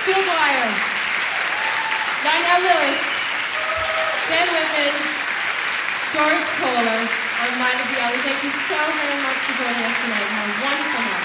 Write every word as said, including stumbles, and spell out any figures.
Phil Dwyer, Lionel Lewis, Ben Whitman, George Kohler, and Milo Bialy. Thank you so very much for joining us tonight. Have a wonderful night.